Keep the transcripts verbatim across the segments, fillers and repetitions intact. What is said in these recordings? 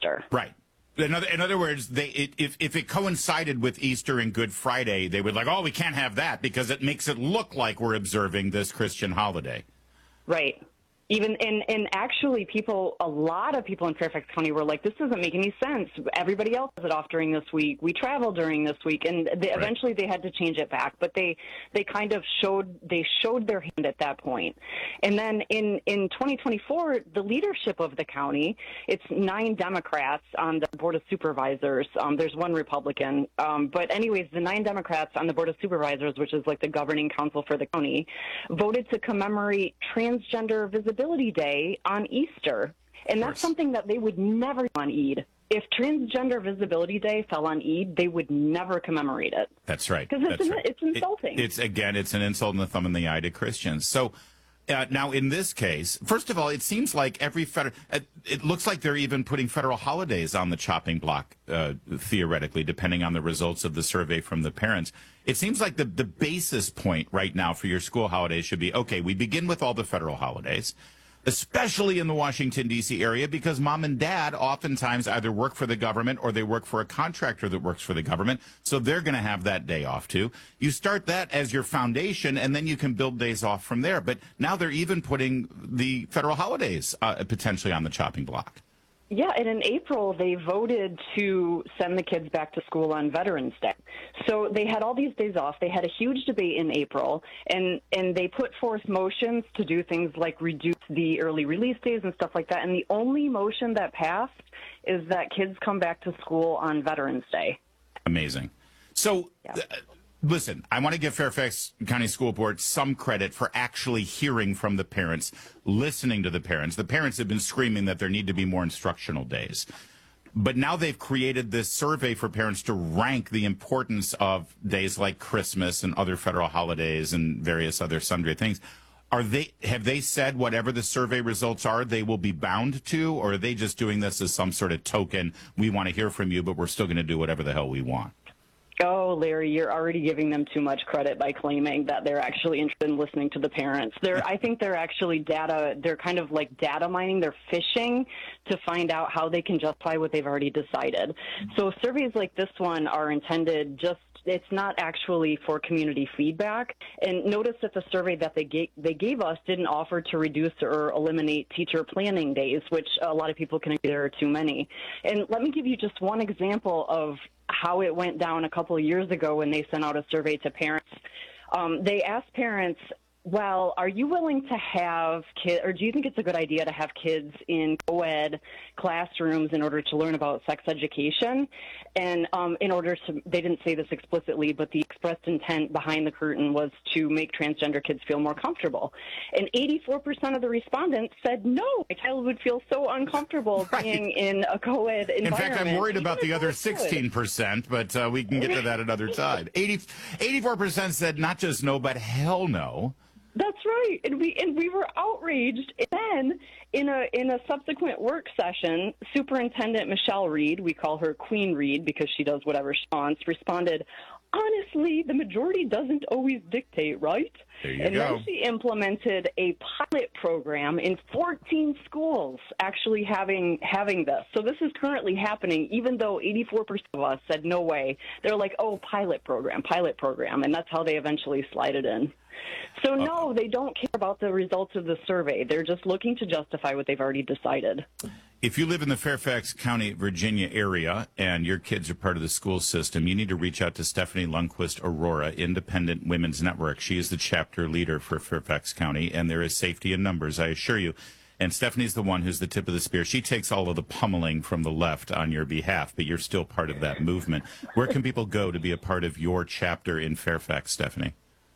Easter. Right. In other, in other words, they it, if if it coincided with Easter and Good Friday, they would like, oh, we can't have that because it makes it look like we're observing this Christian holiday. Right. Even and, and actually people, a lot of people in Fairfax County were like, this doesn't make any sense. Everybody else has it off during this week. We travel during this week. And they, right. eventually they had to change it back. But they, they kind of showed, they showed their hand at that point. And then in, in twenty twenty-four, the leadership of the county, it's nine Democrats on the Board of Supervisors. Um, there's one Republican. Um, but anyways, the nine Democrats on the Board of Supervisors, which is like the governing council for the county, voted to commemorate Transgender Visibility Day on Easter. And that's something that they would never do on Eid. If Transgender Visibility Day fell on Eid, they would never commemorate it. That's right. Because it's, right. it's insulting. It, it's, again, it's an insult and a thumb in the eye to Christians. So uh, now in this case, first of all, it seems like every federal, uh, it looks like they're even putting federal holidays on the chopping block, uh, theoretically, depending on the results of the survey from the parents. It seems like the, the basis point right now for your school holidays should be, okay, we begin with all the federal holidays, especially in the Washington, D C area, because mom and dad oftentimes either work for the government or they work for a contractor that works for the government, so they're going to have that day off too. You start that as your foundation, and then you can build days off from there. But now they're even putting the federal holidays uh, potentially on the chopping block. Yeah, and in April, they voted to send the kids back to school on Veterans Day. So they had all these days off. They had a huge debate in April, and, and they put forth motions to do things like reduce the early release days and stuff like that. And the only motion that passed is that kids come back to school on Veterans Day. Amazing. So, yeah. uh, listen, I want to give Fairfax County School Board some credit for actually hearing from the parents, listening to the parents. The parents have been screaming that there need to be more instructional days. But now they've created this survey for parents to rank the importance of days like Christmas and other federal holidays and various other sundry things. Are they, have they said whatever the survey results are, they will be bound to, or are they just doing this as some sort of token, we want to hear from you, but we're still going to do whatever the hell we want? Oh, Larry, you're already giving them too much credit by claiming that they're actually interested in listening to the parents. They're, I think they're actually data, they're kind of like data mining, they're fishing to find out how they can justify what they've already decided. So surveys like this one are intended just, it's not actually for community feedback. And notice that the survey that they gave, they gave us didn't offer to reduce or eliminate teacher planning days, which a lot of people can agree there are too many. And let me give you just one example of how it went down a couple of years ago when they sent out a survey to parents. Um, they asked parents, well, are you willing to have kids, or do you think it's a good idea to have kids in co-ed classrooms in order to learn about sex education? And um, in order to, they didn't say this explicitly, but the expressed intent behind the curtain was to make transgender kids feel more comfortable. And eighty-four percent of the respondents said, no, my child would feel so uncomfortable right. being in a co-ed environment. In fact, I'm worried about the other sixteen percent, but uh, we can get to that another time. eighty, eighty-four percent said not just no, but hell no. That's right, and we and we were outraged. And then, in a in a subsequent work session, Superintendent Michelle Reed, we call her Queen Reed because she does whatever she wants, responded, honestly, the majority doesn't always dictate, right? There you and go. then she implemented a pilot program in fourteen schools actually having having this. So this is currently happening, even though eighty-four percent of us said no way. They're like, oh, pilot program, pilot program, and that's how they eventually slide it in. So, no, they don't care about the results of the survey. They're just looking to justify what they've already decided. If you live in the Fairfax County, Virginia area and your kids are part of the school system, you need to reach out to Stephanie Lundquist Aurora, Independent Women's Network. She is the chapter leader for Fairfax County, and there is safety in numbers, I assure you. And Stephanie's the one who's the tip of the spear. She takes all of the pummeling from the left on your behalf, but you're still part of that movement. Where can people go to be a part of your chapter in Fairfax, Stephanie?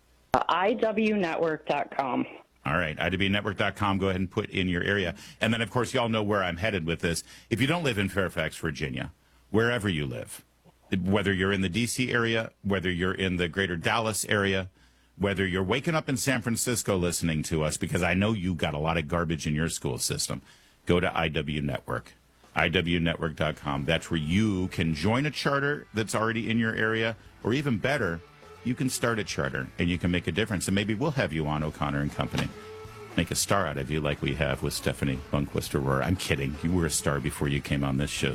I W network dot com. All right, I W network dot com. Go ahead and put in your area. And then, of course, y'all know where I'm headed with this. If you don't live in Fairfax, Virginia, wherever you live, whether you're in the D C area, whether you're in the greater Dallas area, whether you're waking up in San Francisco listening to us, because I know you got a lot of garbage in your school system, go to I W Network, I W network dot com. That's where you can join a charter that's already in your area, or even better, you can start a charter and you can make a difference. And maybe we'll have you on O'Connor and Company. Make a star out of you like we have with Stephanie Lundquist Aurora. I'm kidding. You were a star before you came on this show.